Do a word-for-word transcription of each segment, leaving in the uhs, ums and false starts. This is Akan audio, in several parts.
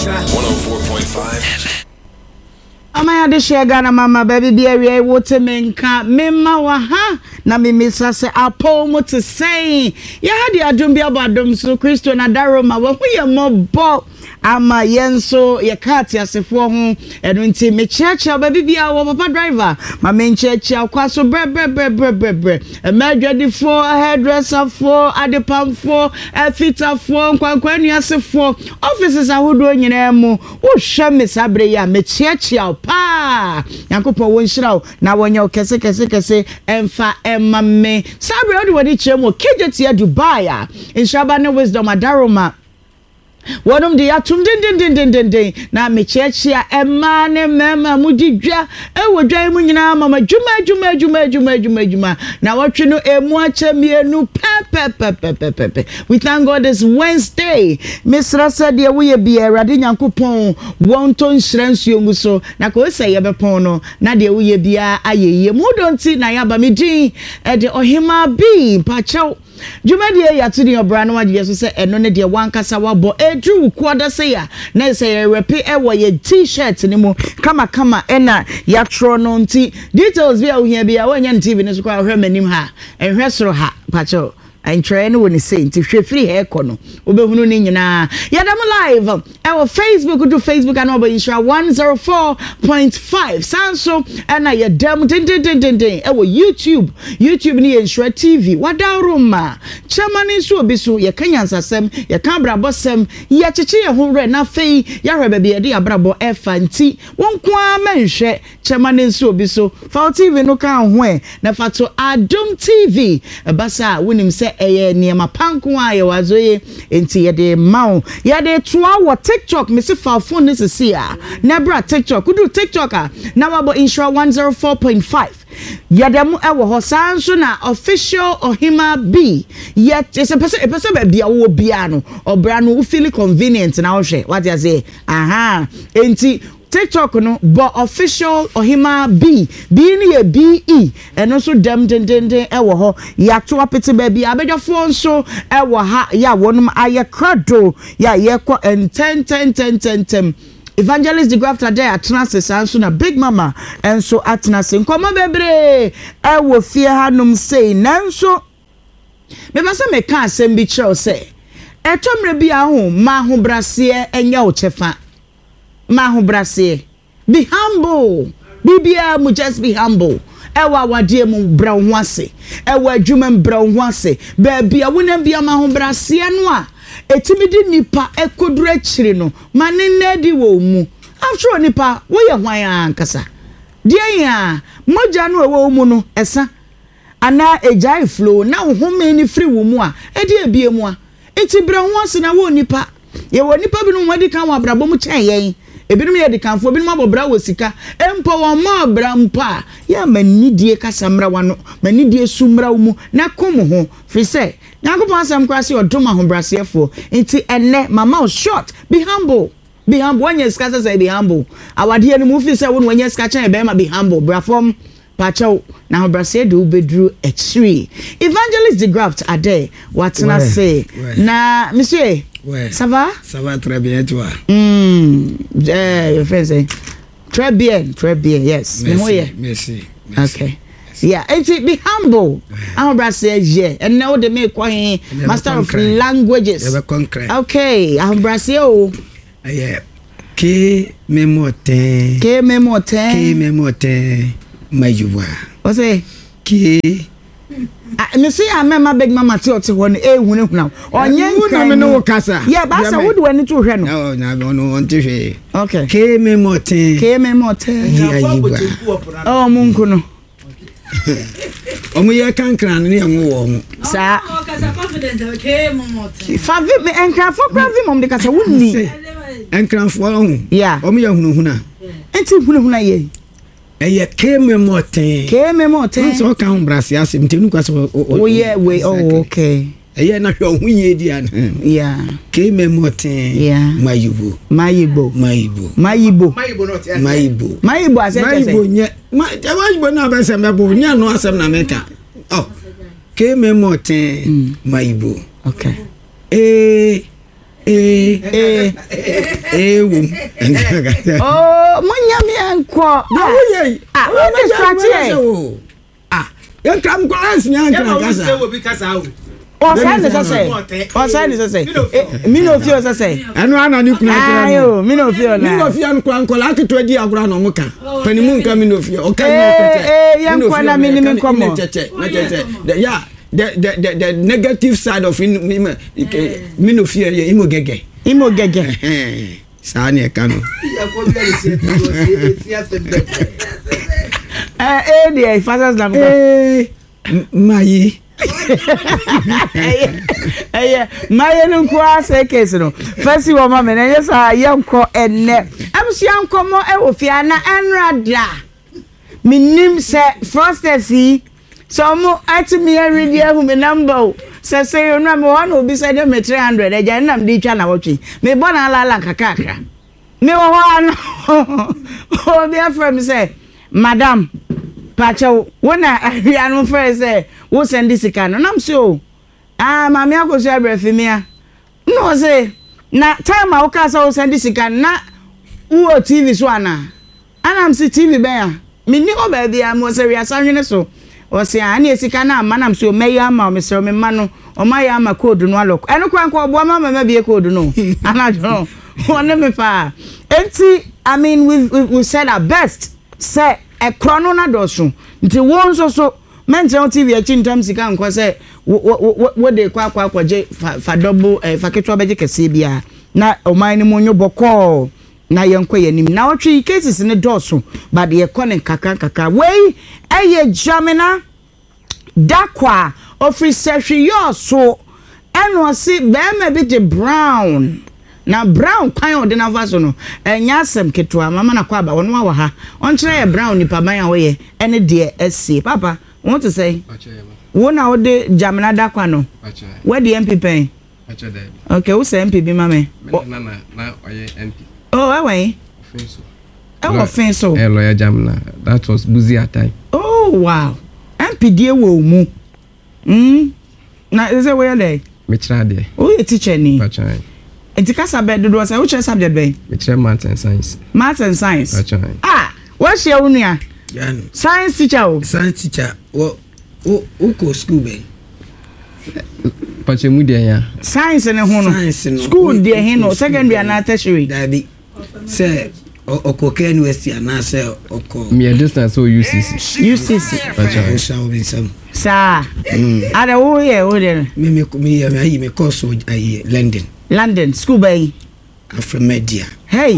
one oh four point five. Amaya de share Ghana mama baby be area wote menka mema wa ha na mimisa se apo mo to say ya hadi adum bia badum so Christo na daroma wa hu ye mobo ama yenso ye kati asefo ho eno nti me chiachi baby bia wo papa driver ma me chiachi akwa so bre bre bre bre bre bre e madwadi fo hairdresser fo adepam fo afita fo nkwankwanu asefo offices ahodo nyina mu wo hwe me sabre ya me chiachi pa yankopon won hiraw na wonya kese kese kese emfa emamme sabre odi wodi chemo kejetia Dubai a inshaba ne wisdom adaroma wonum de atum din din din din din din na me chechia ema ne mema mudidwa ewodwa mu nyina mama djuma djuma djuma djuma djuma djuma na wotwe no emu achamienu pe pe pe pe pe pe. We thank God this Wednesday Misra said ye we be erade nyankopon wonto nhrensuo ngu so na ko se ye bepon no na de we bia ayeye mu donti na ya ba me din e de ohima bi pachew Jumadi ya to the obrano wa Jesus say eno ne de wankasa wabo edru kwada say ya na say repe e wo ye t-shirt ni mu kama kama ena ya tro no nti details bia wo hia bia wo nya T V ne so kwa hwe manim ha enhwe soro ha pacho Entry no woni say nti hwe free hair kono obehunu ni nyina yadam live our Facebook do Facebook and over insure one oh four point five sanso and na yadam din din din din din our YouTube YouTube ni insure T V wadaroma chamani so obi so ye kanyansa sem ye kan brabo sem ye cheche ye ho re na fei ya hwe ba bia de abrabo efa nti wonko amanhwe chamani so obi so fa T V no kan ho e na fa to Adom T V basa wonim se eye niema panko a ye wazoye enti ye de mawo ye de toa wo TikTok me se fa phone ne se a na bra TikTok kudu TikTok a na wabo insure one oh four point five yadam ewo ho sanso na official Ohima B yet is a person a person be bia wo bia no obra no wo feel convenient na wo hwe what you say aha enti TikTok no but official Ohima B B ni e B E eno so dem den den den ewo ho ya to apete ba bia abedwafo nso ewo ha ya wonum aye krado ya ye ko ten ten ten ten ten Evangelist the Grafter there atnase sanso na Big Mama enso atnase nkoma bebre e wo fie hanum sei nanso me ba se me ka asem bi kire o se etomre bia ho ma ho brase enya o chefa ma ho brase be humble bibia mu just be humble ewa wade mu bra ho ase ewa adwuma bra ho ase ba bia wonam bia ma ho brase no a etimidi nipa ekoduru akire no manene di wo mu afro nipa wo ye hwan ankasa die ya moja no wo mu no esa ana ejai flow na wo home ni free wo mu a edi ebie mu a eti bra ho ase na wo nipa ye wo nipa bi no wadi kan wa brabo mu chen yen ebinum ye de kanfo binum abobra wo sika empo wo ma bra mpa ya manidie kasamra wano manidie sumra mu na kom ho fi se Nyankopon asem kwase odom ahobrasefo nti enne mama short be humble be humble when you scatter say be humble awade enu mu fi say won when you scatter be ma be humble brafom pacho na ahobrase de ubedru extreme Evangelist the Graft ade what na say na monsieur ouais ça va ça va très bien toi hmm eh your friend say très bien très bien yes merci merci, merci. Okay. Yeah, and to be humble. I'm about to say yeah, and now they make one master of languages. Okay, I'm about to say oh. Yeah, que memote. Que memote. Que memote. Majuwa. What's it? Que. I me see I remember Big Mama tell to one eh hunu now. Onye nka no kasa. Yeah, but say would when to hwe no. No, na no want to hwe. Okay. Que memote. Que memote. Oh munku no. Omo ye kankran ne enwo wo mu sa o kasa confident ke momote fa vi me enkran fo kra vi mom de kasa wonni enkran fo ho yeah omo ye hunu huna enti hunu huna ye eye ke memote ke memote so ka hon brase asem tenu kwasa o ye we oh okay eye na hwe ho ye di an yeah ke memote yeah mayibo mayibo mayibo mayibo mayibo not mayibo mayibo asem mayibo nye mayibo na ba se mebo nya no asem na meka oh ke memote mayibo okay eh eh eh eh wo oh munya me enko na wo ye ah wo me scratch e ah yan kam class ni an kan kasa se wo bi kasa wo o sa ni so say o sa ni so say mi no fi o so say enu ana ni kuna kura ayo mi no fi o na mi no fi an kwa nkola aketo di agura no muka panimu nka mi no fi o kan ni tete eh yan kwa na mi ni mi komo tete tete yeah the the the the negative side of in me no fear ye imo gege imo gege sa na e kanu eh eh dey father's lam eh mayi eh mayi no kwa say case no first wo ma me na yes a yanko enne amsu yanko mo e wo fia na enrada minim se frosted so mo atimi aredi ahu me number se se yo na me one obi se de me three hundred e ja na me di twa na wotwe me bo na ala kakaka me wo ho an o bi afra me say madam pacho wona ahia no frɛ say wo send this sika no nam so ah ma me akoso abrefi me a no say na time a wo ka say wo send this sika na wo T V so ana anam si T V ben ya me ni o ba bia mo se ria sanwene so o se ani esika na manam so meya ma me se me ma no o ma ya ma code no alok eno kwa nko obo ma ma bia code no anajo one me fa enti I mean we we, we said our best say e krono na doso nti won so so mention T V achi ntam sika nko say wo de kwa kwa kwaje fa double fa ketwa beje kese bia na o man ni monyo boko na yenko yanim na otwe cases ne doso but ye konen kaka kaka wey eye jamina dakwa officer hwe so eno si be ma bi de brown na brown kwan o de na vaso no enya asem ketwa mama na kwa ba wono wa ha on kire ye brown ni paban a wo ye ene de ese papa won to say wo na wo de jamina dakwa no where the M P pen okay wo say M P bi mama na na na oye M P oh away Finso e wo Finso eh lawyer jamina that was busy at time oh wow M P die wo mu mm na is it where there me try there oh you teacher ni Pachai enti kasa be do say which subject be me try math and science math and science Pachai ah what share unua yan science teacher o science teacher wo o o ko school be Pachai mu there ya science ne ho no school there he no secondary and tertiary dabi say okoke university ana say oko me distance so U C C U C C Pachai shall be some sa ada wo ye wo there me me me me me course ayi London London school bay Afromedia hey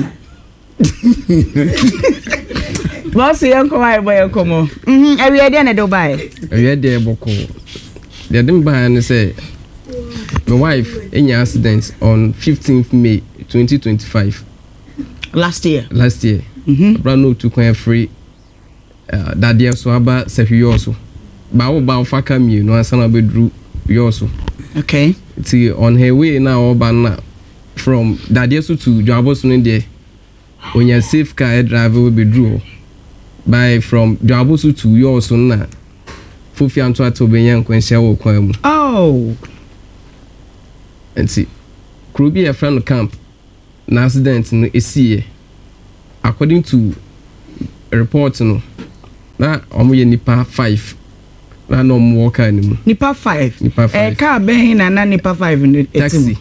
boss yanko why boy yanko mo mhm e we dey na do buy e we dey boko the dem buy and say my wife any accident on fifteenth May twenty twenty-five last year last year mhm brand no to can free uh that year so aba sefi yoso ba wo ba faka mi no ansana bedru yoso okay see on her way now oba na from that year so to Joabos no there when you safe car driver will be drew by from Joabos to yoso na fofi anto atobenya nkwanhia wo kwan mu oh and see Krubi a friend camp na accident no esie according to a report no na omo ye nipa five na no mo walk animu nipa five nipa five eh car ben na na nipa five no taxi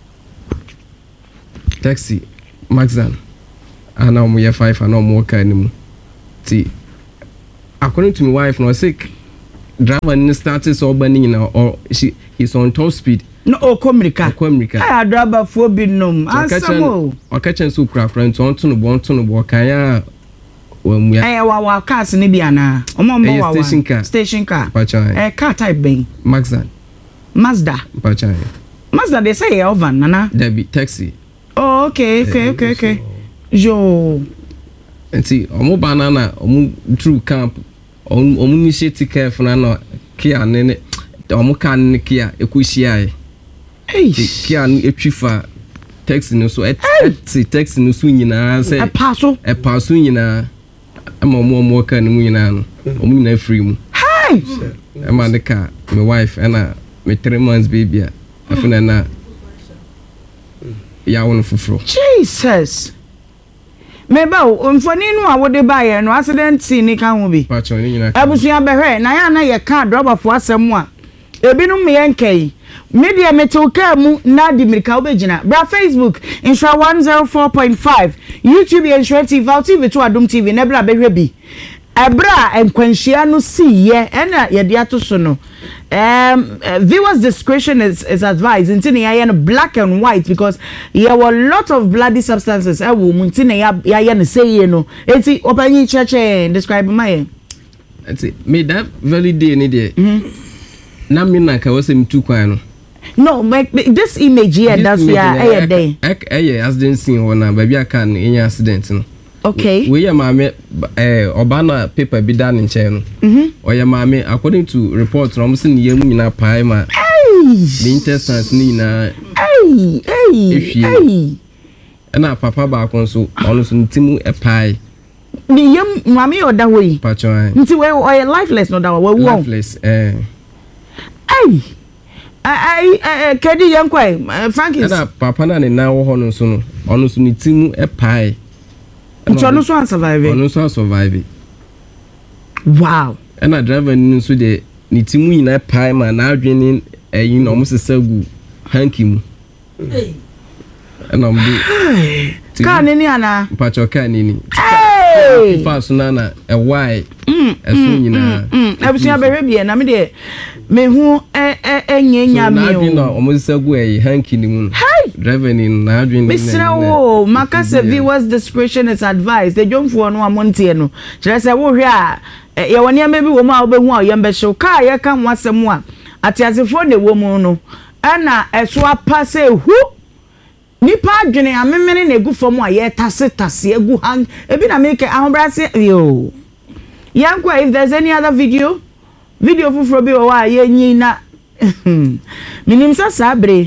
taxi Maxan ana omo ye five ana omo walk animu ti according to my wife no sick driver ni started so bani na or she he's on top speed no o komrika komrika ah driver fo bi nom ansamo o ka chen so kura kura nto nto no bo nto no bo kan ya wa mu ya eh wa wa cars ni bi ana omo mo wa station car station car Pachai eh car type ben Maxan Mazda Pachai Mazda they say ya van nana Debbie taxi oh okay okay okay okay yo enti omo banana omo through camp omo initiate careful na no kia ne ne omo kan ne kia ekuhia e hey kia etwifa taxi no so et taxi no so nyina say e paso e paso nyina ama omo omo kan mu nyina no omo nyina free mu hey ama de ka my wife and my three months baby afuna na ya won fufuro Jesus meba mfoni no a wode ba ye no accident ni kan ho bi pacho ni nyina abusuya behwe na ya na ye ka droba fo asem a ebinum me yenkai media metoka mu na di mirika obegina bra Facebook insure one oh four point five YouTube insure T V T V to Adom T V na bra behwe bi ebra enkwanhia no si ye ena ye de ato so no um uh, viewers discretion is is advised until ya black and white because there were a lot of bloody substances e wo mu until ya ya no say ye no enti opanyi cheche describe my enti me that very day ni there na me na ka wasem tu kwan no no make this image here that's ya eh day eh accident scene wona ba bia kan enya accident no okay we ya mame eh obana paper bi da nche no mhm oya mame according to report no mse ne yam nyina pai ma the intestines ni na ai ai ai na papa ba kon so ono so ntimu e pai ni yam mame oda hoyi pacho ai nti we oya lifeless no da we wo lifeless eh ai ai ai kedi yankwai Frankis na papa na ne na wo ho no so no ono so ntimu e pai nti ono so survive ono so survive wow and a driver ni so de ni timu nyina pai ma na adwene eyin no mo sesagu hanki mu and am do ka ni ni ana pacho ka ni ni hey fa so na na e why eso nyina abusia behwe bia na me de me hu e enye nya me o na adwene no mo sesagu eyi hanki ni mu driver ni na adwene Mister O makase viewers discretion is advised the jom for no amontie no kire se wo hwe a ye woni am bi wo ma obehu a ye mbehwe ka ye ka ho asem a atiasefo ne wo mu no ana eso apase hu nipa adwene amemene na egu fom a ye tase tase egu han ebi na make ahobrase yo yankwa if there's any other video video fufuro bi wo a ye nyi na minim sa sabre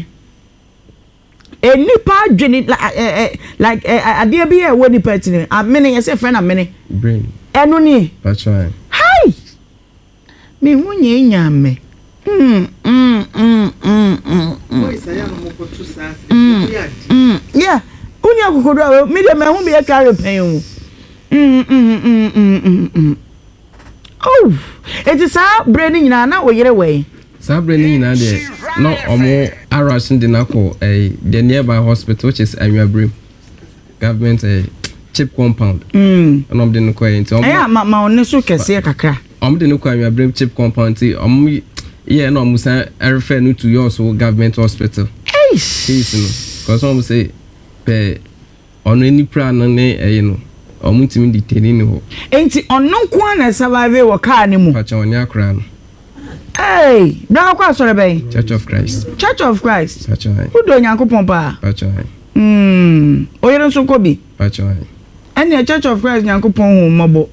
enipa adwene like like ade bi e wo nipa tini amene ye se friend amene brain enu ni pacho ai hi mi hunye nyame mm mm mm mm mm Isaiah no mo to sa mm yeah unya kokodo mi de me hu bi e carry pen hu mm mm mm mm mm oh it is a brain nyina na wo yere we sabre ni nyina de no omo arrest de nako eh the nearby hospital which is Anwabrim government eh chip compound mm onom de nko eh nti eh ma ma onne so kese kakra omo de nko Anwabrim chip compound ti omo ye no musa refer no to your so government hospital hey case no cause omo say pe ono ni pra no ne eh no omo ntimi detain ni ho enti onno nko na survive wo car ni mu fa cha oni akra no hey bra kwa sore bay Church of Christ Church of Christ pacho ai udo nyankopon pa pacho ai mm oyere nso ko bi pacho ai ene Church of Christ nyankopon hu mabo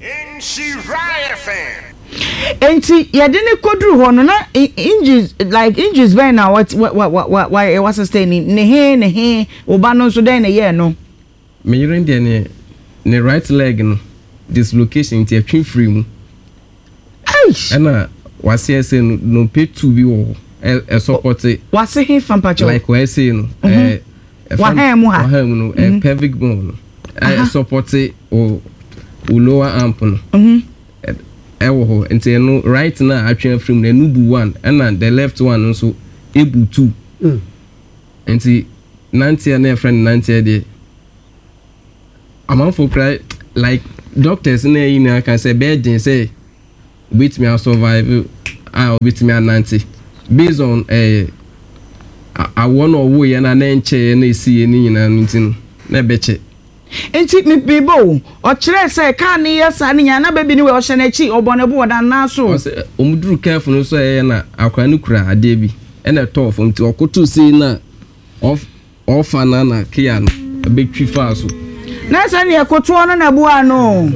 enti yede ne kodru ho no na injuries like injuries by now what what what what why was sustaining ne he ne he oba no so den ne ye no me yere ndie ne ne right leg no dislocation ti atwi free mu aish ana wase ese no no petu bi wo e support wase he fam pacho like we say no eh wa ha mu ha wa ha mu no eh pelvic bone no eh support o o lower arm no mhm e wo ho enti no right na atwe free mu na nu bu one and the left one nso ebu two mm enti ninety na friend ninety dey amount for cry like doctors na you know can say bed say wait me survive ah wait me ninety based on eh I want or we na na nche na esi ni nyina ntin na beche enti me bibo o kire say ka ne yesa ne nya na baby ni we o hye na chi obone bo da na so o say omuduru careful no so eh na akwa ne kura ade bi e na tough nti okoto sei na off off na na kia no abetwi fa so na sa ne ekoto no na bua no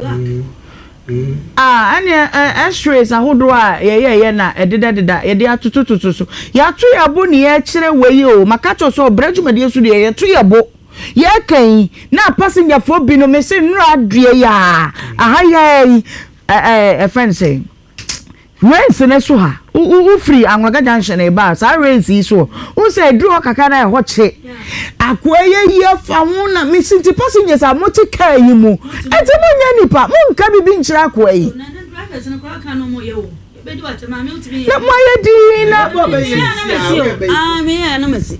ah ane x-rays ahodo a ye ye ye na ededa deda ye de atutututu so ya tu ya bo ne ye kire weyi o makacho so brajumade su de ye tu ya bo ye kan na passenger fo bi no me se nra adue ya aha ya eh eh friend say race ne so ha u free Angoga junction e ba sa race yi so u say duro kaka na e ho che akoye ye fa ho na me sinti passengers a moti car yi mu enti mo nya nipa mo nka bibi nchira akoyi na mo ye di na ah me na mesi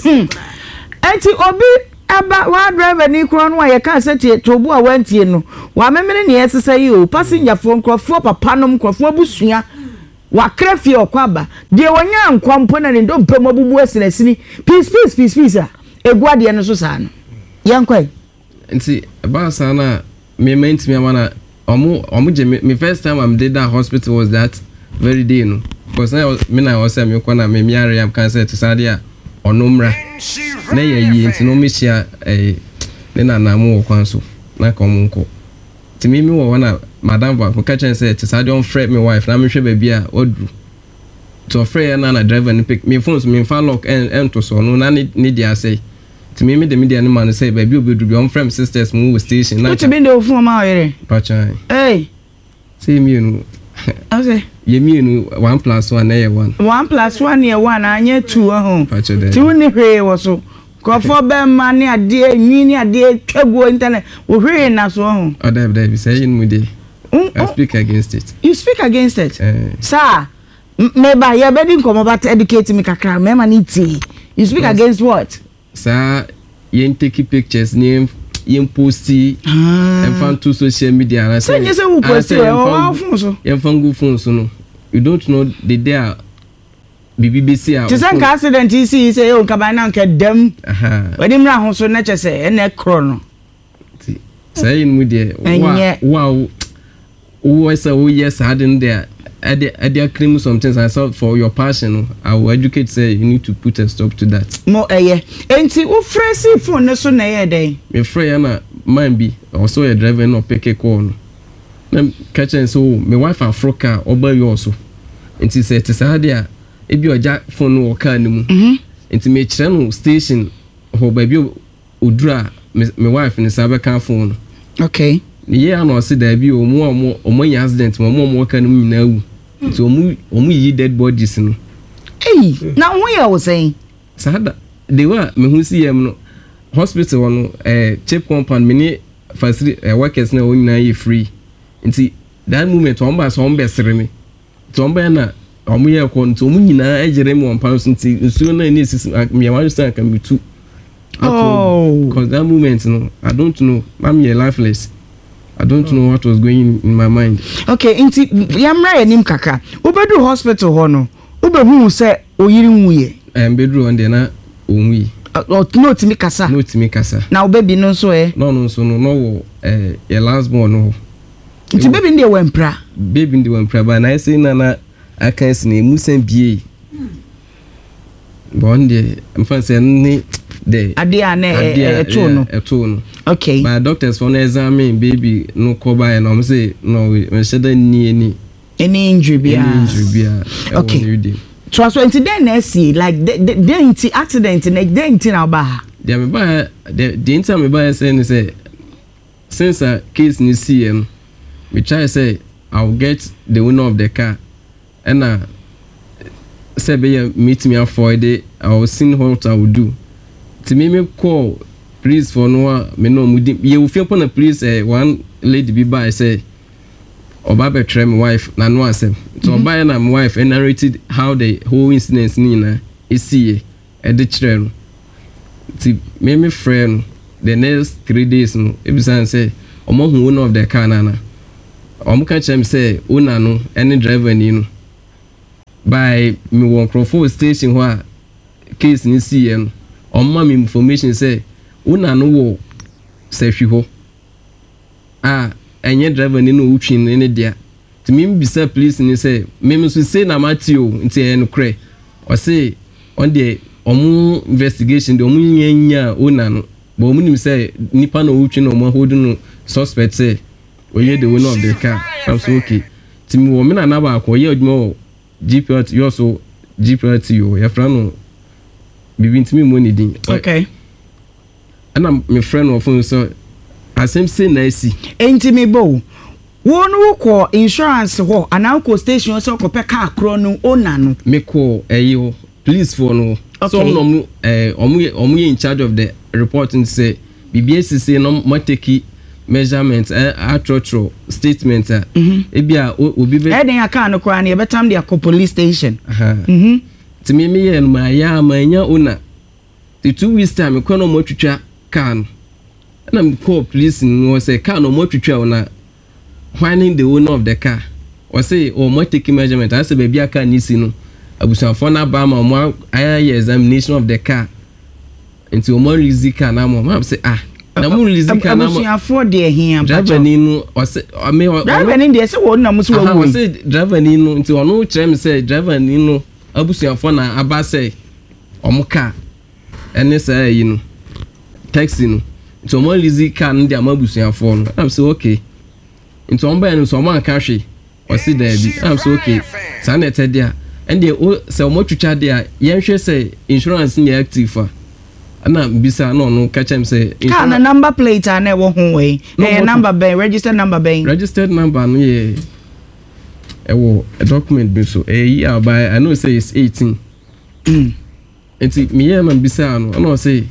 enti obi aba wa driver ni kro no ye ka seti tobu a wantie no wa memene ne yesesa yi o passenger fo nkrofo papa nom nkrofo abusua wa krafie okwaba de wonya nkwampo na ne ndo mpem abubu asilasini peace peace peace peace a eguade no so saa no yankwai nti ba saa na me mentimi amana omo omo je me first time I'm did that hospital was that very day no because na me na was me ko na me miare am cancer to saa dia onomra na ye yi nti no me hia eh ne na na mo kwan so na ka mo nko ti me mi wo na madam ba ko ka chen say to saa dia on friend me wife na me hwe ba bia odru to friend na na driver ni pick me phone so me fa lock en en to so no na ni ni dia say ti me me de me dia ni man say ba bi obedru bi on friend sisters mo station na what be the phone ma oyere pa chan hey say me no okay ye me no one plus one na ye one one plus one ye one anye two ho pa chan de ti woni hwe wo so kofo be ma ni ade nyi ni ade twago internet wo hwe na so ho oda be be say in mu de I speak against it. You speak against it? Uh, Sir, maybe you better come about to educate me kakra me maniti. You speak yes. Against what? Sir, you take pictures name you post and find to social media and I say yes who post oh phone so. You find good phone so no. You don't know the there B B C ah. Just an accident you see say oh kabana nke dem. Aha. When him ra ho so na chese e na kro no. Say in with there. Wow. Who is a who yes hadn't there at the cream sometimes I saw for your passion I will educate say you need to put a stop to that mo eh enti wo fresi phone no so na ye dey me frey na man bi also a driver no pick call no na catch and so my wife Africa oba you also enti say te say dia e bi oja phone no car ni mu enti me kire no station ho ba bi odura my wife ni sabe kan phone okay yeah no see there be omo omo omo accident omo omo kan mu na wu so omo omo yi dead bodies no eh na wo ya wo saying sada they were me hu see em no hospital no eh chip compound me ni facility eh, workers na won na yi free nti that moment on ba so on be sere me to on ba na omo ye ko nti omo nyina ejere me on pounds nti nsuo na ni sisi me wan stand can be two oh because that moment no I don't know I'm here lifeless I don't know what was going in my mind. Okay, inti yamra yanim kaka. Ubedu hospital ho no. Ubehu se oyiri nwuye. Em bedru on de na onwi. O no timi kasa. No timi kasa. Na obebi no so eh. No no so no no wo eh your last born no. Inti baby ndi wempra. Baby ndi wempra ba na say na na aka sin emu san bie. Bon de mfa say ni de ade a na eto no eto no okay my doctors for examine baby no cover and I'm say no we should ni any any injury be any injury be okay so so into then na see like the the accident na the na ba there me ba the the inter me ba say say since a case ni see em we try say I'll get the owner of the car and uh say be meet me for the I will see what I will do to me me call please for no me no mudi you feel upon a please uh, one lady be by say oba betray my wife na no asem so oba na my wife and narrated how the whole incident ni na esi e de kire no ti me me friend the next three days no e be say omo hu owner of the car na na omo ka chem say owner no any driver ni no by me won Crawford station ho a case ni si e no omo me information say una no wo sehwi ho ah enye driver ni no utwin ni dia ti me bisa police ni say me me so say na matio nti e no kre o say on the omo investigation de omo nyanya una no but omo nim say nipa no utwin no omo hold no suspect say oye the owner of the car I'm so okay ti me wo me na na ba ko ye odmo G P R T you so G P R T you ya fra no bibi ntimi mo ni din okay and I'm my friend of phone so asem say na si enti me bo wo no ko insurance ho ana ko station so ko pe car kro no owner no me ko eyi ho police for no so no eh omu omu in charge of the reporting say B B S C no mateki measurement eh atrotro statement eh e bia obi be e den aka no kra na e betam de akọ police station aha mhm ti me me ye no ma ya ma nya owner the two weeks time ko no mo twitwa car no na me call police no say car no mo twitwa na finding the owner of the car or say or mo take measurement I say baby car ni si no abusanfo na ba ma mo aya examination of the car until mo release car na mo ma say ah na mo release car na mo abusanfo de ehia driver ni no o say me driver ni de say wo na mo so wo o say driver ni no until ono kire me say driver ni no abusanfo na aba say omo car ene say yi no taxi no until mo release car no de amabusanfo no am say okay into on by no so man ka hwe o see there bi am so okay sanet there and the say o motwitwa there yen hwe say insurance ni active fa ana bisa no no ka chem say car na number plate na wo ho we eh number ben registered number ben registered number no ye e wo a document bi so eh year by I know say it's eighteen mm enti me ye man bisa no ana say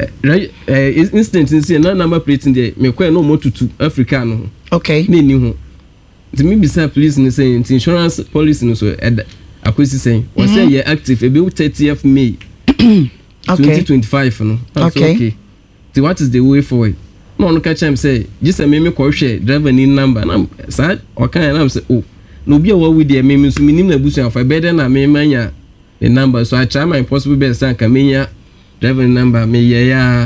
eh instant say na number plate there me kwa no motutu Africa no okay ni ni ho the me bisa police ni say insurance policy no so akwesi say o say ye active e be thirtieth May twenty twenty-five no okay okay so what is the way forward no no catch him say just say me me ko hwe driver ni number na sa o kan na say oh no bi a wa with the me me so minim na busu afa better na me manya the number so I try my possible best and kamenya driver number me ye ya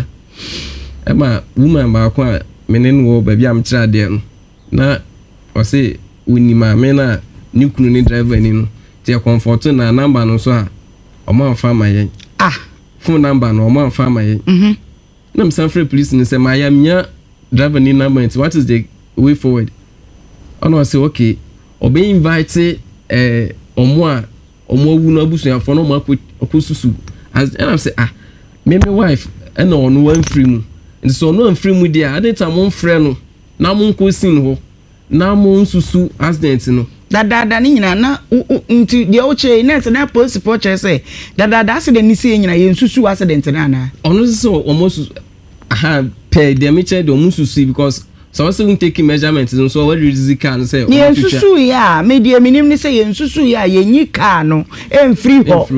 e ma woman ba ko a me ne no ba bi am tra de no na o say unima me na ni kunu ni driver ni no te comfort na number no so a o ma fa ma yen ah phone number no o ma fa ma yen mhm na me san free police ni say ma ya nya driver ni number what is the way forward ono say okay o be invite eh omo a omo wu na abusu afo no ma akosusu as and I say ah me me wife and no one free mu and so no free mu dia adeta mo frɛ no na mo nkosin ho na mo nsusu accident no dadada ni nyina na nti de o che net na police for che say dadada accident ni si nyina ye nsusu accident na na ono so almost aha per the meche de mo nsusu because so so we take measurements so what is the can say ye nsusu ya me de minim ni say ye nsusu ya ye nyi car no em free ho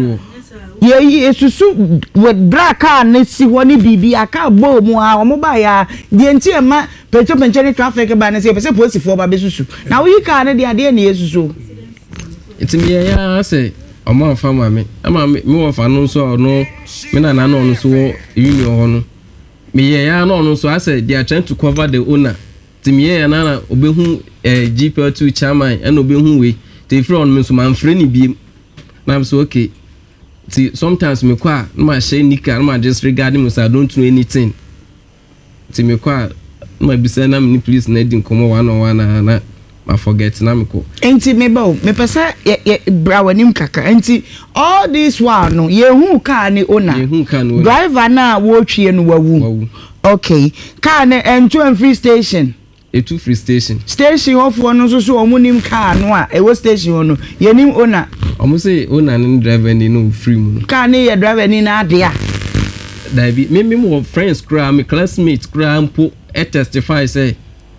ye esusu with black car na si ho ni bibi aka bo mu a omo ba ya de nti e ma pecho penche ni traffic ba na se pese police for ba be susu na we car na de ade na yesusu it me ya say omo fa ma me ama me wo fa no so no me na na no so union ho no me ya no no so I say they are trying to cover the owner tim ye na na obehu eh G P L two chairman and obehu we they free on me so man free ni bi na am so okay. See, sometimes me kwa ma share nika ma just regarding me so I don't know anything. See me kwa ma bisa na me please na din komo one on one na ma forget na me ko. Enti me ba me pesa ye bra wanim kaka. Enti all this one no ye hu car ni owner. Ye hu car no. Driver na wo twie no wawu. Okay. Car na ento en free station. E two free station. Station of one so so omunim car no a e wo station no. Ye nim owner. Omo say owner ni driver ni no free mu. Car ni ye driver ni na ade a. That be me me mo friends cry me classmates cry mpo e testify say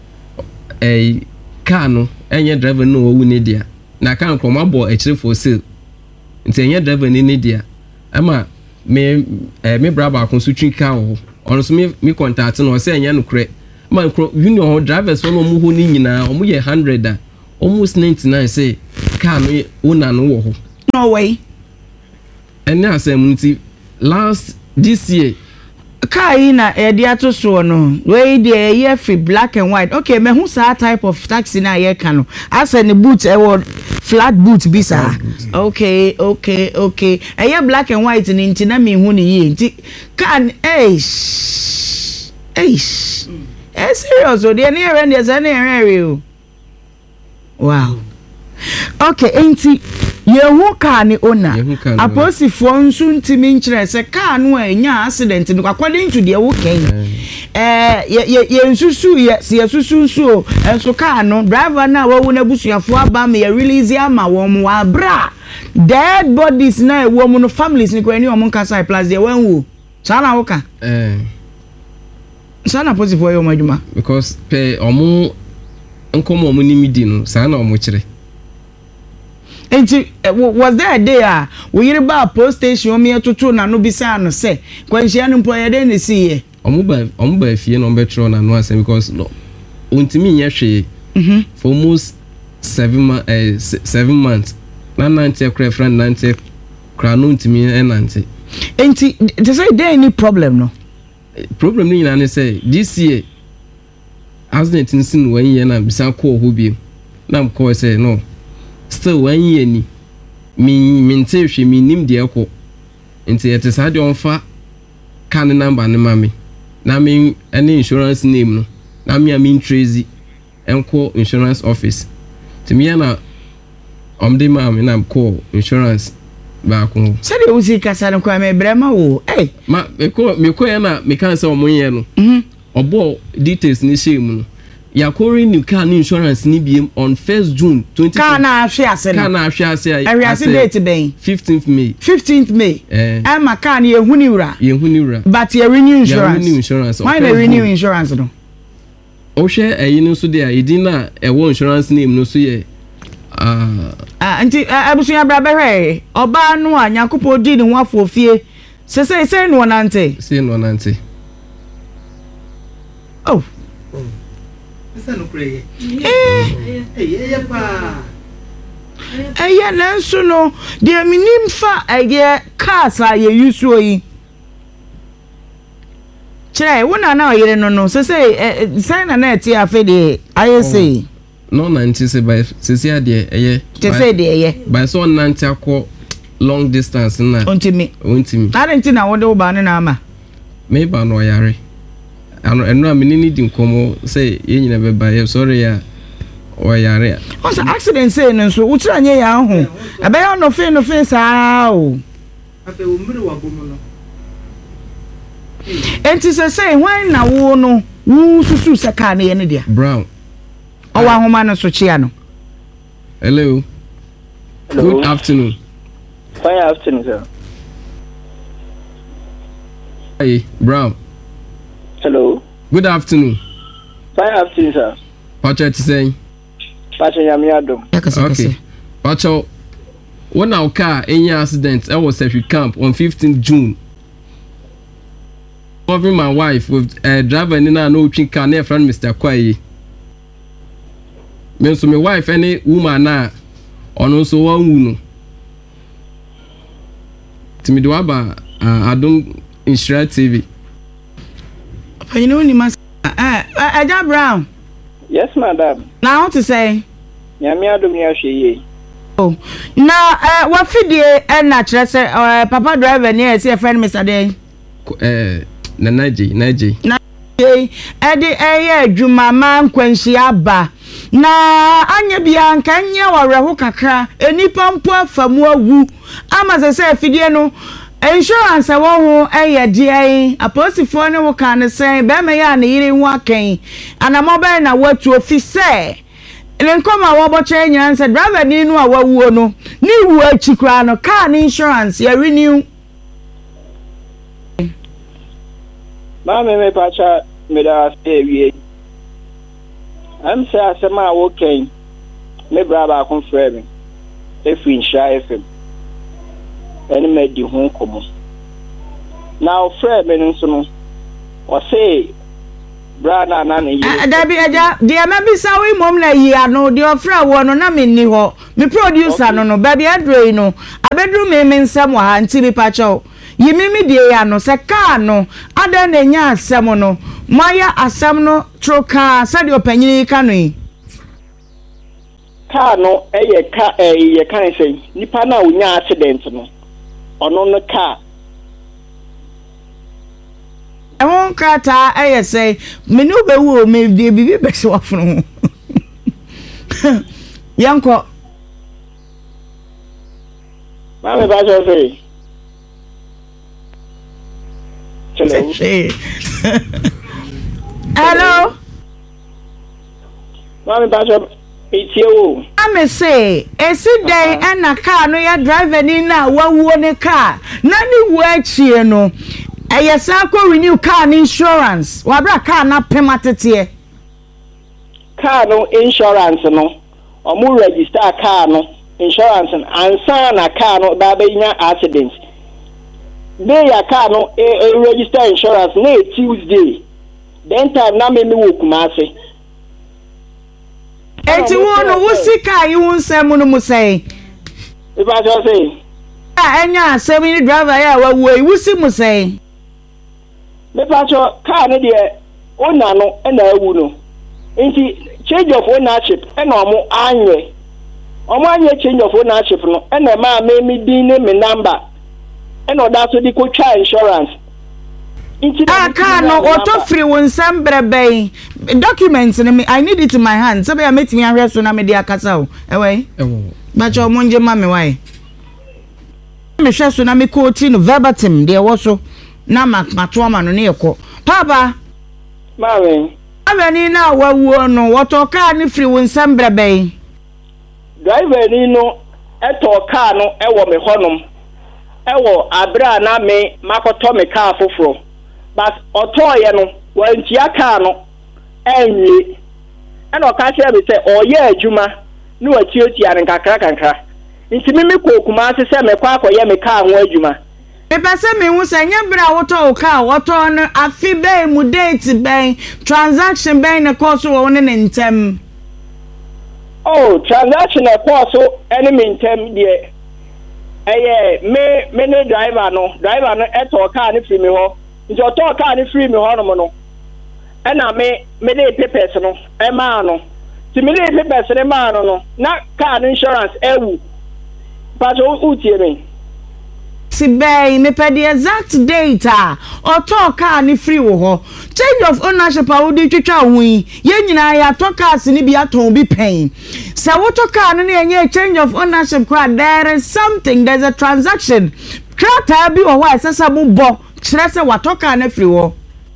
eh car no enye driver no wo ni dia. Na kan ko mabo e kire for sale. Nti enye driver ni ni dia. Ama me eh me brother akon so twi car ho. Ono so me me contact no say enye no kre. Ma union drivers no mu ho ni nyina omo ye one hundred a almost ninety-nine say car no owner no wo ho no way ene asem nti last this year car ina e dia to so no we dey ye free black and white okay me hu sa type of taxi na ye ka no asa ne boot e wo flat boot bi sa okay okay okay e ye black and white ni nti na me hu ni ye nti can eh eh eh serious o dey near and there's any area. Wow. Okay, enti yehu car ni owner aposifoɔ nso ntimi nkyerɛ sɛ car no anya accident no according to the wo ken eh ye ye nsusu ye ye susu nso enso car no driver na wawu na busuafo aba me ye release ama wɔn wa bra dead bodies na ewo mu no families ni ko ani wɔn kasa plus de wanwu sana wo ka eh sana aposifoɔ yo madwuma because pe omo nkomo omo ni midi no sana omo kyerɛ. And was there a day ah we hear about post station me to na no bisa no say kwanhia no mpo dey na see omuba omuba fie no betro na no asem because no ontimi nya hwe mhm for almost seven ma eh, seven months na ninety kra friend ninety kra no ontimi enante enti they say there any problem no problem ni na say this year accident in one year na bisa ko ho bi na mko say no still one year ni mi mente hwe mi nim de ekọ enti ete sa de onfa kan number ne mami na mi any insurance name no na mi am Tracy enko insurance office ti mi na omde mami na call insurance ba ko se de uzi kasa no kwa me brema wo eh ma me ko me ko na me kan se omonye no mhm obo details ni shame no yakori new car insurance ni biem on first June twenty car na ahwe ase no car na ahwe ase every ase date ben fifteenth May fifteenth May eh ama car na ehuni wura ehuni wura but you renew insurance renew insurance why they renew insurance no o hwe ayi no so de a edi na ewo insurance name no so ye ah ah anti abusu ya bra behwe oba no a nyakopo di ni ho afofie se se se no nante se no nante oh no pray eh eh eh pa eye nanso no de minim fa eye cars a ye yusuo yi chere wona na oyere no no se se say na na eti afa de aye say no ninety say by se se de eye se se de eye by so ninety akọ long distance na ontimi ontimi arenti na wode wo ba ne na ama me ba no yare ano eno amini di nkomo say ye nyina be ba ye sorry ya o yare o say accident say no so utra nye ya ho ebe ya no fe no fe sa o afa o mmiri wa bomu no enti say say wan na wo no wu susu se ka na ye ne dia brown o wa homa no so chia no hello Hello. Good afternoon. Fine afternoon, sir. Hey brown. Hello. Good afternoon. Fine afternoon, sir. Pacho ti say. Pacho yami adom. Okay. Pacho, when our car any accident, I was at camp on fifteenth June. Involving my wife with a uh, driver in a no chin car near friend Mister Kwaye. Me so my wife any woman na on also one uno. Timi do aba Adom Insurance T V. You know ni mas eh Aja Brown. Yes, madam. Now what to say? Yami adom ni ahwe oh na eh wa fidie e na kire say papa driver ni e say friend Mister Day eh na naji naji na e de eye adwuma man kwanhyi aba na anya bia nka nya wareho kakra enipa mpo afamu awu ama se say fidie no insurance wo ho eye die aposifo ne wo kan say be me ya na yire hu akan anamobel na watu ofise Lenkoma waboche nyanse driver ni nu awuo no ni wu achikra no car insurance ya renew ma me me pacha me da stay wie am say asema wo ken me bra ba kon frɛ me if insha F M eni me di ho komo now frɛ me nso no o say brana na na yi Dabi aja dia mabisa we mom na yi ano de ofra wo no na me ni ho me producer no no baby adrey no abedru me me nsam wa ha nti me pacho yi me me die ya no se ka no ada na nya asem no maya asem no troka sa de opanyini ka no yi ka no eye ka eye kan sei nipa na onya accident no ono no ka Ewon krata eye say me no be wo me de bibi be se wafunu yanko Mami Pastor say. Hello. Mami Pastor, it's you. I'm say, esi day and a car no ya driving in na wawu ne car. Nani wechi no. Eye sanko renew car insurance. Wabra car na pematete. Car no insurance no. Omu register car no insurance and sign a car no ba be nya accident. They ya car no e, e register insurance na Tuesday. Then time na me me wo Kumasi. Enti wo no wo sika yi wo nsem no mu sei. If I just say. Ah enya asem ni driver ya wa wo yi wo si mu sei. Me pacho car no de ona no e na awu no. Enti change of ownership e na omo anye. Omo anye change of ownership no e na ma me me din ne me number. E na oda so di ko twa insurance. Ah, car no auto free won some brebe documents me I need it in my hand. So be I meet me ahwe so na me dia kasa o. Ewe. Ewo. Ba cho mo nje ma me why. Me hwe so na me quote no verbatim de wo so na mato ma no ne ekọ. Papa. Mami. Abani na wawu no woto car ni free won some brebe. Driver ni no eto car no e wo me honom. E wo abra na me makoto me car foforo. But otoye no wantia car no enyi and o ka kire me say oye adwuma na watiotia ne kakra kakra nti me me ko kuma se se me kwa akoye me car ho adwuma me pese me hu se nya bra woto o car woto no afi be mu date ben transaction ben ne course wo ne ntem. Oh, transaction e course ene me ntem de eh me me ne driver no driver no eto car ne fi me ho nti oto car ni free me hono no e na me me dey papers no e ma no ti me dey papers ne ma no no na car insurance ewu but o utie me si bay me pay the exact data oto car ni free wo ho change of ownership a wo di twetwa hu yi ye nyina ya to cars ni bi aton bi pen se wo to car no na ye change of ownership kwa there is something there's a transaction krata bi wo ho asesa mu bo kire se watoka na free wo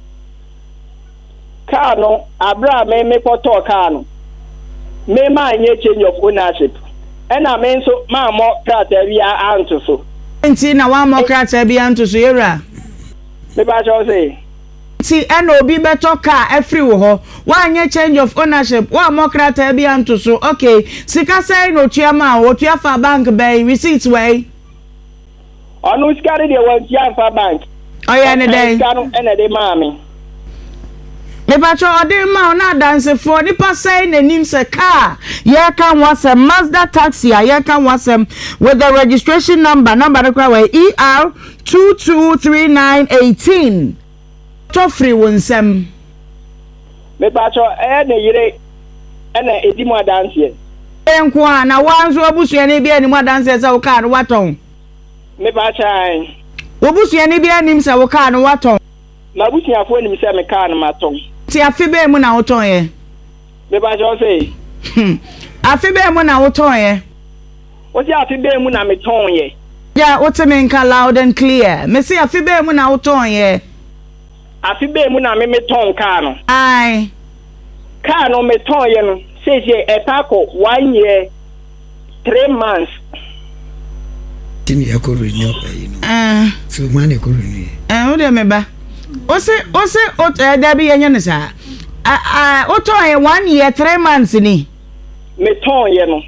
car no abra me me poto car no me ma nye change of ownership ena me nso ma mo krata bi a anto so nti na wa mo krata bi anto so yera me ba cho say ti ena obi beto car e free wo ho wa nye change of ownership wa mo krata bi anto so okay sika say no tuama wo tuafa bank bay receipt way onu skare de wan tuafa bank. Oh yeah, ne day. Kanu ene de mami. Me pacho ode ma na dance for nipa say nanim se car. Ye kan was a Mazda taxi. Ye kan was um with the registration number number the car E R two two three nine one eight. To free one sem. Me pacho e ne yire ene edi mo dance ye. Enko na wanzo obusu ye ne bia ni mo dance se o car waton. Me pacho ai. Obusu ni bia nim se wo car no waton. Na busu afo nim se me car no maton. Ti afi be mu na woton ye. Me ba jo say. Afi be mu na woton ye. O ti afi be mu na me ton ye. Yeah, what me nka loud and clear. Me say afi be mu na woton ye. Afi be mu na me me ton car no. Ai. Car no me ton ye no. Say say e ta ko one year three months. Timi ya ko renew you know. Ah. So man e ko renew. Eh, wo de me ba. O se o se o eh da bi yenye ne sa. Ah ah, o to e one year three months ni. Me ton ye no.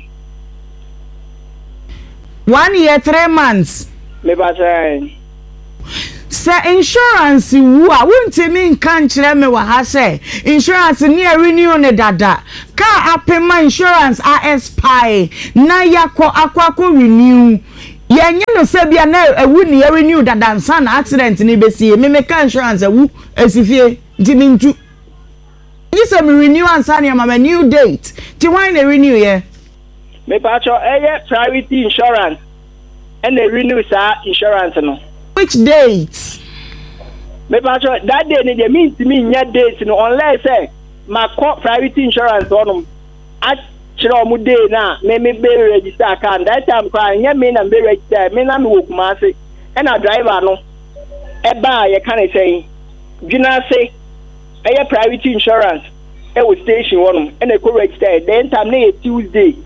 One year three months. Me ba say. Sa insurance wu a wontimi nka nkyere me wa ha say insurance ni a renew ne dada. Ka apema insurance a expire na yakọ akwakọ renew. Yenye no sebia na ewu ni e renew dada nsa na accident ni besie me make insurance ewu esifie ntimi ntu you say me renew ansa na ma new date ti why na renew ye me pa cho eye priority insurance and they renew sa insurance no which date me pa cho that day ni dey mean to me nya date no unless say my priority insurance on kyerɛ ɔmo day na me me be register account that time kwa nyɛ me na be register me na me wɔ Kumase ɛna driver no ɛba yɛ ka ne sɛn dwena se ɛyɛ private insurance ɛwɔ station hɔ no ɛna ɛkɔ register then time na yɛ Tuesday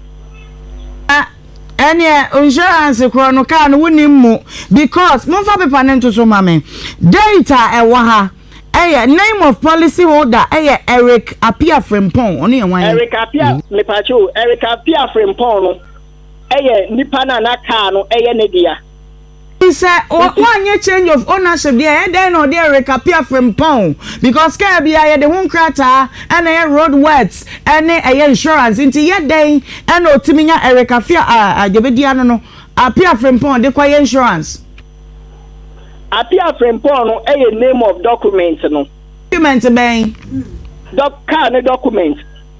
any insurance kro no car no woni mu because mo fa paper ne nto so ma me data e wa ha eh name of policy holder eh Eric Apia Frimpong oni en wan Eric Apia me pacho Eric Apia Frimpong no eh nipa na na car no eh ne dia he said one year change of ownership there then no there Eric Apia Frimpong because car bia ye de ho krata and eh road works and eh insurance into ye den and otiminya Eric Apia ajebedia no no Apia Frimpong de kwa insurance Apia Frimpong no eh name of document no document ben doc car no document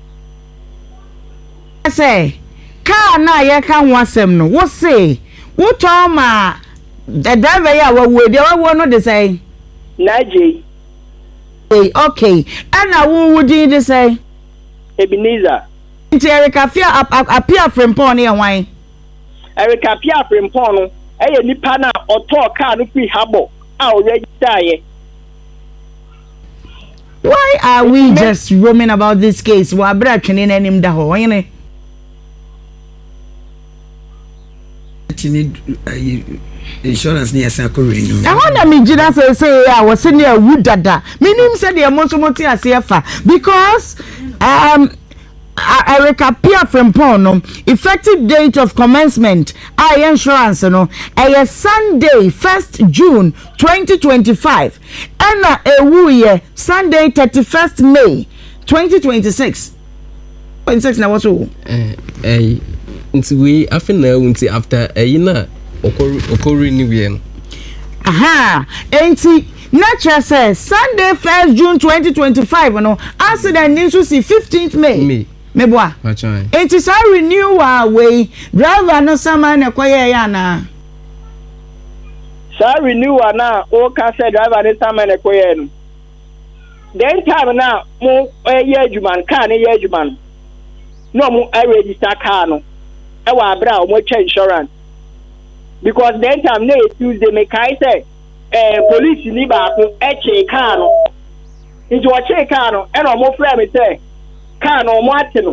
say car na ye kan wasem no wo say wo to ma the driver ya wo we de wo no de say Naje okay and na wo wudi de say Ebenezer nti Eric Apia Apia Frimpong ne wan Eric Apia Frimpong no eh nipa na auto car no fi habo a o register ye. Why are we just roaming about this case wa bra twene nanim da ho yene tini insurance ni asa ko renew I want me jina say say I was in there wood dada minim say the mo so moti asefa because um Eric Apia Frimpong no effective date of commencement I insurance no a Sunday first June twenty twenty-five and a year Sunday thirty-first May twenty twenty-six twenty-six na what so eh eh nti we afina unti after eh na okori ni we no aha enti natural says Sunday first June twenty twenty-five no accident ni so see fifteenth May May meboa it is a renewal way driver no sama na koye ya na sa renewal na o ka say driver no sama na koye no then time na mo ye adwuman car ne ye adwuman no mo register car no e wa abra mo check insurance because then time na Tuesday me kai say eh police ni ba ko e check car no nti o check car no e no mo frɛ me say car no mo atino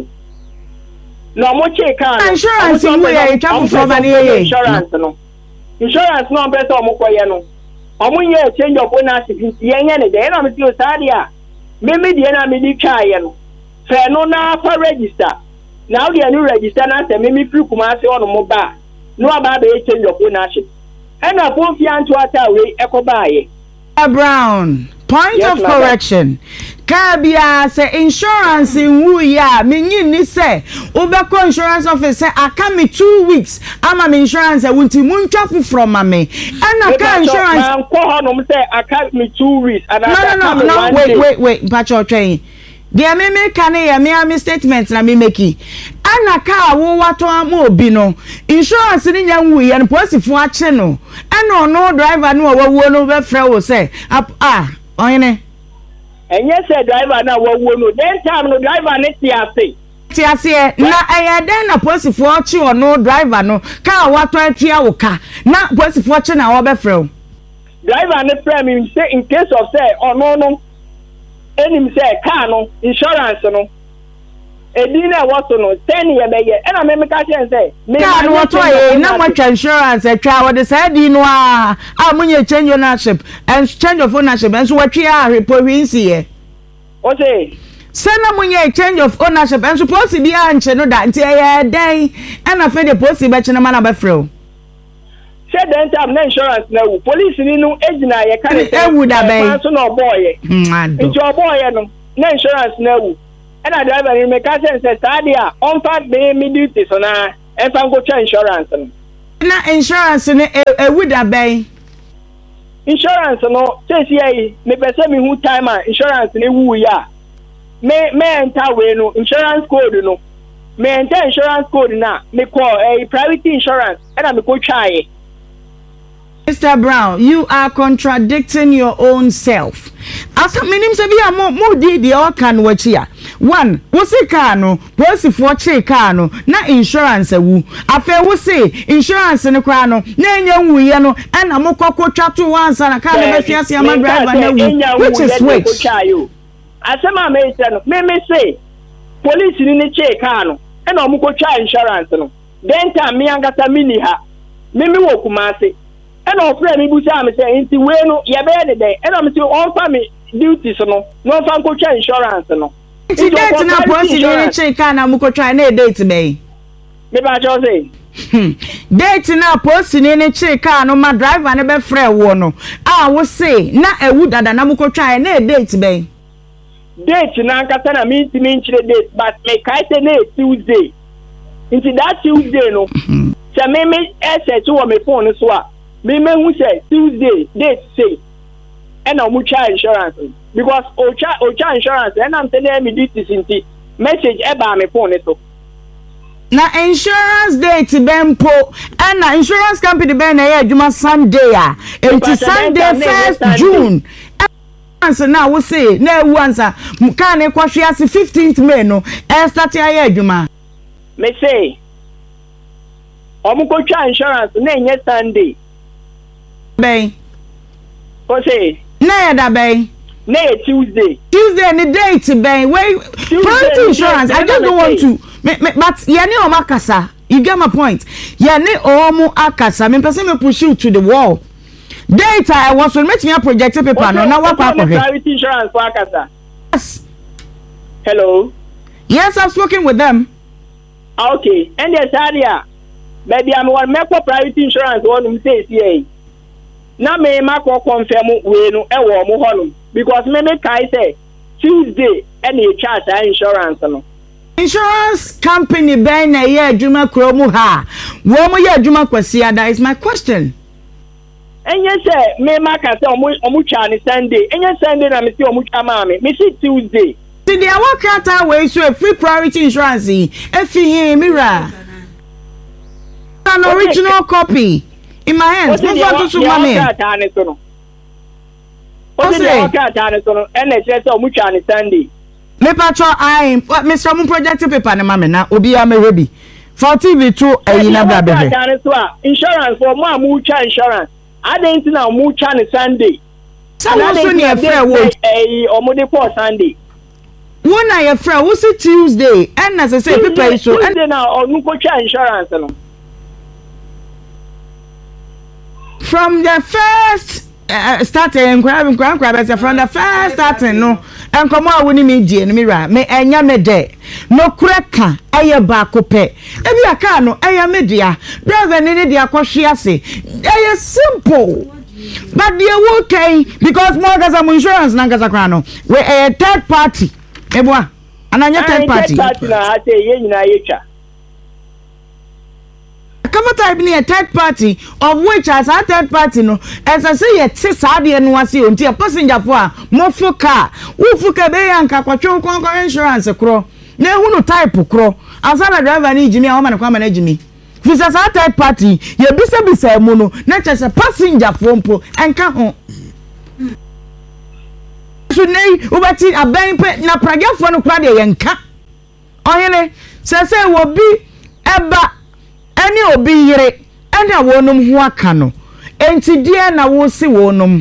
no mo check car no insurance we e twa for ba ne insurance no insurance no be so mo koye no omo ye change of ownership ye ye ne de na me ti o sade a me me de na me di twa ye no fe no na fa register now the new register na se me me free Kumase ono mo ba no aba be change of ownership and na fon fi anto ata we ekoba ye Brown point yes, of correction kabia say insurance in wu ya menyi ni say obeko insurance officer aka me two weeks ama me insurance e wunti muntwa from me and aka insurance man ko honom say aka me two weeks and no no no no wait wait wait pacho train dia me me kan ya me am statement na me meki ana ka wo wato am obi no insurance ni nya wu ya no posifo a che no ana no driver no wawo no be frɛ wo say ah oyene enye say driver na wawo no then time no driver ne ti ase ti ase na eya den na posifo a che no driver no ka wato atua wo ka na posifo a che na wo be frɛ wo driver ne frɛ me say in case of say oh no no enim say car no insurance no edi na what no ten ye be ye na me me ka chen say me car no what ye na what insurance atwa what say di no a a munye change ownership and change of ownership and so watwe a reporting ye o say say na munye change of ownership and suppose be a nche no da nti ye den and na fe the post be che na ma na be frɛ say then time na insurance na wu police ni no ejina ye ka ne say e wu da be so no boy ado nti oboy no na insurance na wu and a driver ni me ka say say sadia on fact be me duty so na e fa go cha insurance no na insurance ni e wu da be insurance no say say me be say me hu time insurance ni wu ya me me enter we no insurance code no me enter insurance code na me call a private insurance and I me go try Mister Brown, you are contradicting your own self. Asa minim se bia mo mo di di o kan wachia. One, wo se car no, police for che car no, na insurance awu. Afa wo se insurance ne kra no, na enya nwuye no, na mo kokko twato wansa na car na be fiase ama driver na wu. Which is which? Asema me say no, me me say police ni ne che car no, na mo ko twa insurance no. Then time me angata mini ha. Me me wo Kumase. And our friend, we say, into way no, ya bear the day, and I'm still all family duties, no, no fan coach insurance, no. It's a date in a person, check and I'm going to try a date today. Maybe I just say, date in a person in a check and my driver and a best friend, one. I will say, not a wood that I'm going to try a date today. Date in Ankatana means to mean the date, but make I say Tuesday. Into that Tuesday, no. So maybe I said to my phone as well. Me me who say Tuesday date say and I'm mucha insurance because ocha ocha insurance and I'm telling me this is message about my phone so na insurance date bempo and na insurance company ben na adwuma Sunday ah enti Sunday first June answer now we say na ewu answer kan e kwahwe ase fifteenth May no e start ya adwuma me say omu ko twa insurance na enye Sunday Bay. What say? Nay, that bay. Nay, Tuesday. Tuesday and the date, bay. Wait, private insurance. I just don't want to. Me, me, but yani o makasa. You get my point. Yani o mu akasa. Me person me push you to the wall. Data I was to make me a project paper. No, now what happened? Private insurance for akasa. Yes. Hello. Yes, I've spoken with them. Okay. And yes, area. Baby, I'm one make for private insurance. One say C A. Na me ma ko confirm we no e wo mo honum because me me kai say Tuesday and e charge insurance no insurance company ben na ye adwuma kro mu ha wo mo ye adwuma kwasi ada is my question enye say me ma ka say omo omo cha ni Sunday enye Sunday na me say omo cha ma me me see Tuesday see the work out way so a free priority insurance e fi here mira an original copy in my hands. What's that to my man? What's that? And it's just so much on Sunday. Me patro I Mister Mun project paper na mama na obi am ready. For T V two e na bra be. Insurance for mo mucha insurance. I didn't know mucha on Sunday. So no so near fair wo eh omode for Sunday. When I your friend, what's it Tuesday? And as I say paper so and now on go insurance no. From the first uh, starting crab crab crab from the first starting no and come on winning me die me ra me enya me de no kreka eye ba ko pe e bi aka no eye me dia driver ni ni dia kwhwe ase eye simple but they okay because more gas insurance na gas kra no we a third party e boa ananya third party third party na ate ye nyina ye twa cover type near third party of which as a third party no as I say yet sadia no wasi unti a passenger for mo fuka wo fuka be yanka kwatwo kon insurance kro na hu no type kro as a driver ni jimi a wo man kwa man jimi fisa sa third party ye bisa bisa mu no na chese passenger for mpo enka ho so nei ubati aban pe na pragafo no kra de yenka oyene se se wo bi eba ani obi yire ana wonum ho aka no enti die na wo si wonum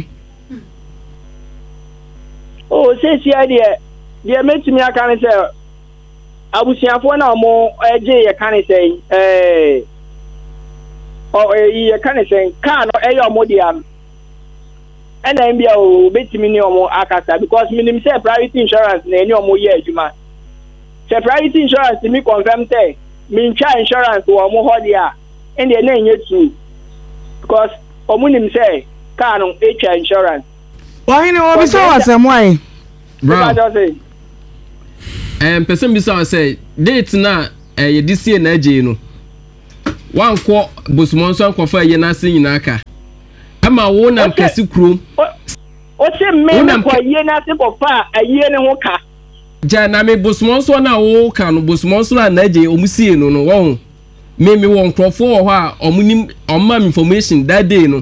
oh se si ade die metimi aka ne se abusiafo na mo eje ye kan se eh o ye kan se kan no eyo mo dia ana mbia o betimi ni omo akasa because minim say private insurance na eni omo ye adwuma se private insurance mi confirm say mincha insurance wo mo hodia and dey na enye tu because omunim say car no etwa insurance why ni obi so wasem why bro em person bi so say date na eh ye disi na age no wan ko bosumon so ankofa ye na se nyina aka ama wo nam kesi krom o se me na ko ye na se ko fa aye ne ho ka ja na me bosumon so na wo ka no bosumon so na age omusie no no won me me won krofo wo ho a omunim omam information that day no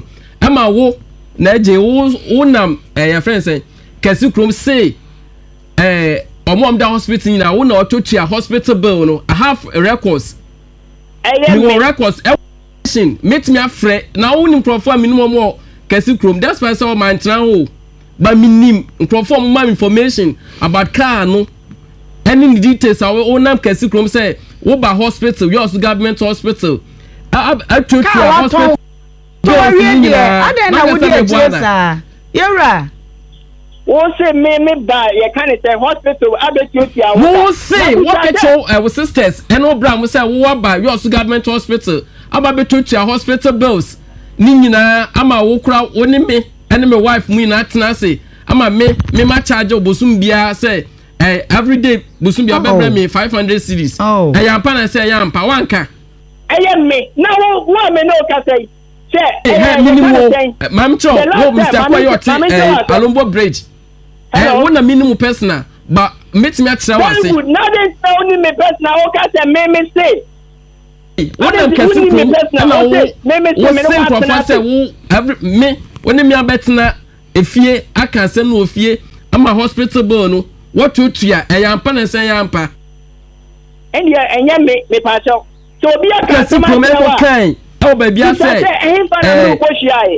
ama wo na agye wo wo nam eh your friend say kesi krom say eh omom da hospital nyina wo na ototua hospital bill no I have records ɛyɛ me records meet me afre na wo ni microphone minimum mo kesi krom that's why say man tran ho ba minim microphone mo information about car no any details I will own kesi krom say wo ba hospital yours government hospital I I took to hospital ada na wo dey chesa yera wo say me me ba ye kan say hospital abetu tia wo say what get your uh, sisters and no bra mo say wo ba yours government hospital aba betu tia hospital bills ni nyina ama wo kura woni me and my wife mu nyina tena say ama me me ma charge obosum bia say eh every day busum bia bebre me five hundred cedis eh yampa na say yampa wanka eh me na wo wo me no ka say say eh minimum mam cho wo Mister Kwayoti eh Alombo Bridge eh wo na minimum personal but metimi atra wa say na dey say only me personal o ka say me me say wo na kesi kum na wo me me say me no wa say wo every me woni me abetena efie aka asem na ofie ama hospital bill no what you tia e yampa na say yampa and ya enya me me pa cho so obi aka asem na wa kan e ba bia say eh fa na me ko hia e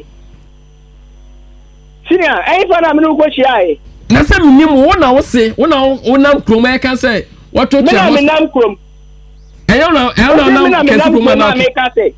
sinia eh fa na me ko hia e na say minim wo na wo se wo na wo nam krom e kan say what you tia me nam krom e yo na e yo na kesi krom na me ka say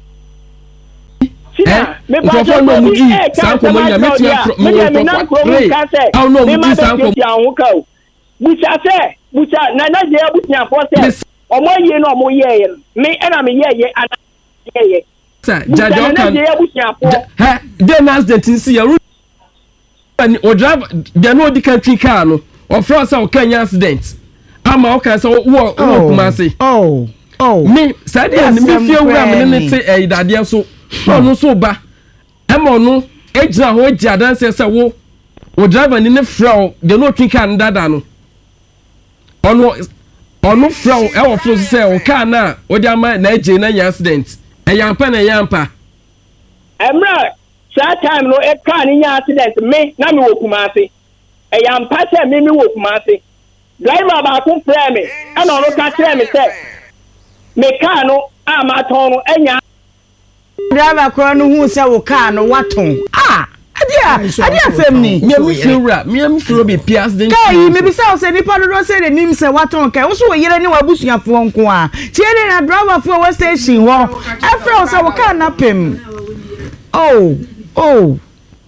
eh me pa so no mu di san ko mo nya me tia me me nam krom ka say how no mu di san ko bucha se bucha na na je bucha for se omo ye no omo ye ye me na me ye ye ana ye ye sir jaja kan ha dey nas the tin see you o drive the no di country car no o fro say o kan accident ama o kan say wo wo kuma say oh oh me say dey ni me fie wura me ne te eh dade so no so ba e mo no ejira ho ejia dan say say wo o driver ni ne fro the no twin car ndada no ono ono from e wo flo say o car na o dia ma na eje na accident e yampa na yampa emra that time no e car ni accident me na me wo kumase e yampa say me me wo kumase driver ba ko frame me e na ono ka tell me say me car no ama ton no enya driver ko no hu say wo car no waton ah adia adia family me me fiura me me fiura be pias den kai me bi say o say nipa do say the nim say waton kai wo so yire ni wa busuafo nko a tie ni na driver for West Station ho afre o say wo car na pem oh oh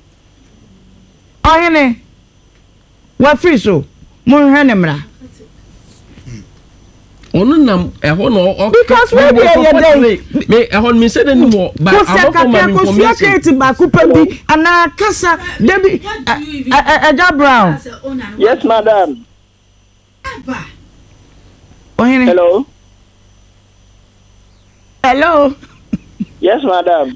ayene wa free so mo hwe ne mra onu nam eho no because we dey dey me eho me say dem mo ba abofo ma information ba kupa bi ana kasa debi Eja Brown yes madam ohene hello hello yes madam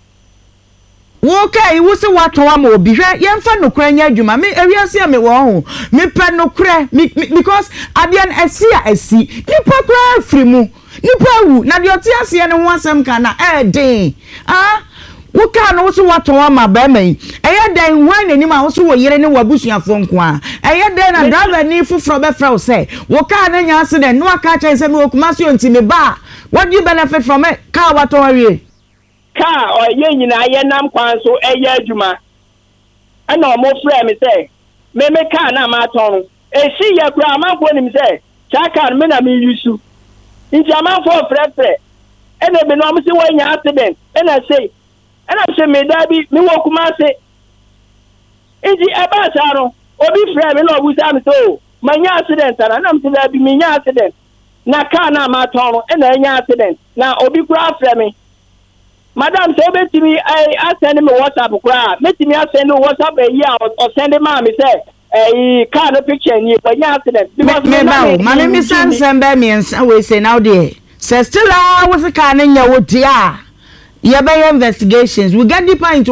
wo kai wo se wato wa ma obi hwe ye mfa nokra nya adwuma me ewiase me wo ho me pe nokra because abian esia esi nipa kra afri mu nipa wu na de oti ase ne ho asem ka na eh den ah wo ka no wo se wato wa ma ba mai eye den hwan nanim a wo se wo yire ne wabusuafo nko a eye den na driver ni fufro be fra wo se wo ka na nya ase den no aka cha se me okumasi onti me ba what do you benefit from it ka wato wa wie car or ye nyina ye nam kwan so eye adwuma ana omo frɛ me sɛ me me car na ma ton e si ye kura amanfo nim sɛ cha car me na me yusu nti amanfo frɛ frɛ ene be no am se wanya accident ena sei ena se me da bi me wo kuma se nti e ba sa no obi frɛ me na obusa me so manya accident na na me da bi me nya accident na car na ma ton ena nya accident na obi kura frɛ me madam say betimi I send me WhatsApp kura betimi send WhatsApp e ya o send ma me say eh car no picture ni but nya accident because me now mama me san san be me we say now there say still ah was car na nya wo dia ye be investigations we get deeper into